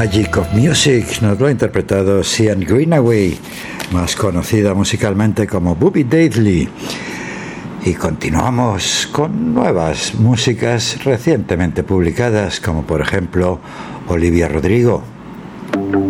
Magic of Music nos lo ha interpretado Sian Greenaway, más conocida musicalmente como Bobby Daly. Y continuamos con nuevas músicas recientemente publicadas, como por ejemplo Olivia Rodrigo.